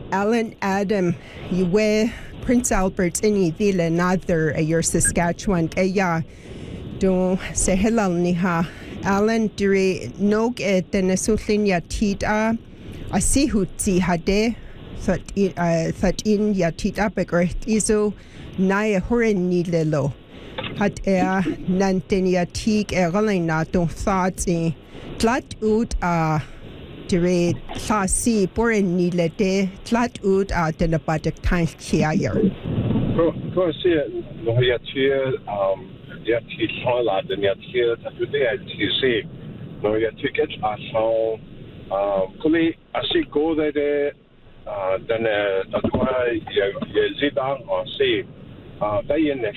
Alan Adam, you wear Prince Albert in the another your Saskatchewan kaya do say hello ni ha. Alan diri nog et the nasulinya tita asihuti hade that in ya tita begre iso naya horen ni lelo. Had nantenia tig galina don't thoughts in flat out diri classy boren ni le de flat out the nabadak time here. Go see it. No yet here yet he saw that and yet here today you see no yet tickets are so kuli asi go there then that's why Yazida or see they in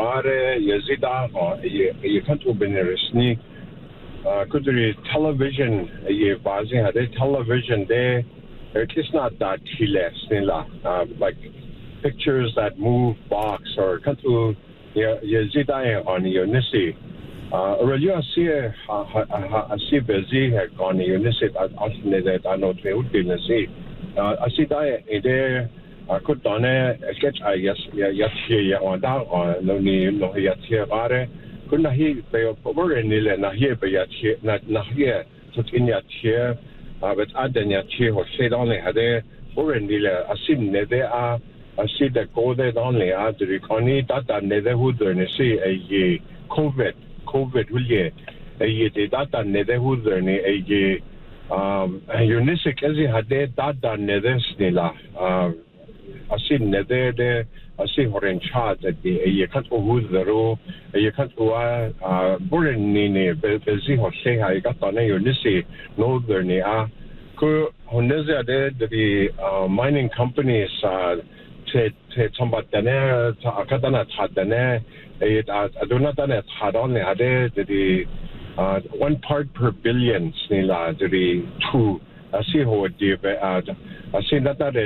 Yazida or you can't open a sneak could be television had a television there it's not that like pictures that move box or can't Yazida on Unisi. You see busy on Unisi that I know they would be Nisi. I see that there could done a sketch I guess yet here on down on no need no yet here could not hear over in Nile not here but yet here not here to in yet here but Aden yet here or said only had there over in Nile I see there are I see the code only after the economy that neighborhood and see a COVID will ye a data neighborhood and a Unisic as he had that nether snilla. I see nether there, I see her in charge at the a can't who's the row, a can't go born in busy or say I got on a Unisi, northern Honezia there, the mining companies somebody akadana hadane adonatane had only had the 1 part per billion snila the 2 I see how I see not that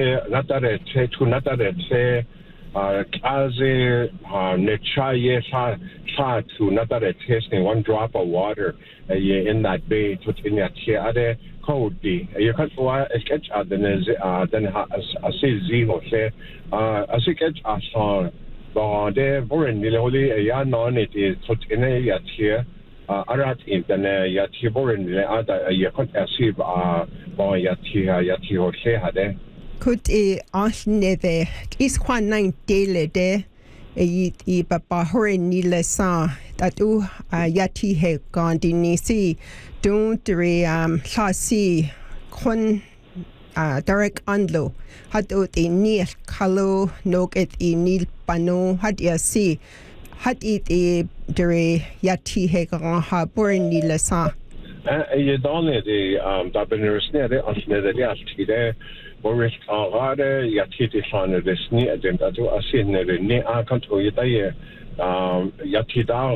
as a nature sa to not that tasting 1 drop of water in that bay to in that here could be you can't sketch then I see zero say I see sketch as on there foreign only a yarn on it is put in a yet here arat in the yet here foreign other you can't see yet here or say had could a neve is 19 daily day I papa horen ni le sa tatu yati he gandhi nisi don't re classy con direct anlo had the ni kalo no get nil pano had ya see had it the yati he ha boren ni le sa you don't the university the Boris Carrade, Yatiti son of the sneer, and I do a sin the near Arkanto Yataye, Yatida,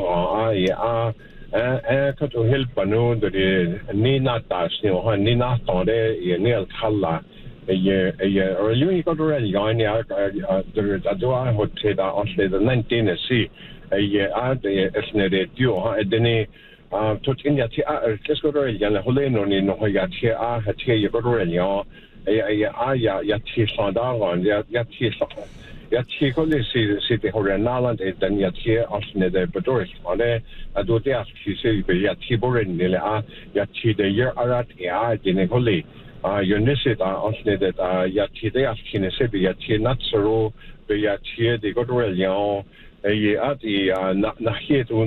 or to help Banu, the Nina Dash, Nina Tonde, Neil Kala, a year, or you got already on the Adua Hotel on the 19th sea, a year at the estimated duo, at the took in Yatia, Kesco, Yana Holeno, no Yatia, Hatia, you got already on. Yati Sandaron, Yati City Horenaland, then Yati Osne the Bedoris on there. I do the ask, she said, Yati Borin, Yati the year Arat, Dineholi, Unisit Osne that Yati the asking a Sibi, Yati not so, Yati the Godrelion, a Yati not here